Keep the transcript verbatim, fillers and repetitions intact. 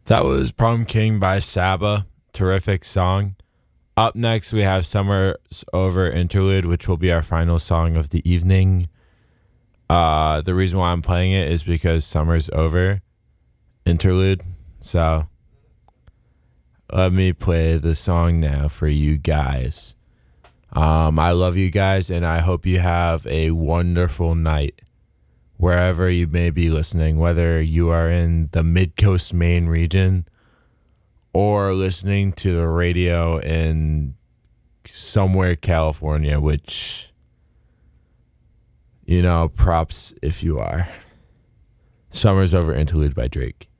That was Prom King by Saba. Terrific song. Up next, we have Summer's Over Interlude, which will be our final song of the evening. Uh, the reason why I'm playing it is because Summer's Over Interlude. So let me play the song now for you guys. Um, I love you guys, and I hope you have a wonderful night wherever you may be listening, whether you are in the Mid-Coast Maine region or listening to the radio in somewhere California, which, you know, props if you are. Summer's Over Interlude by Drake.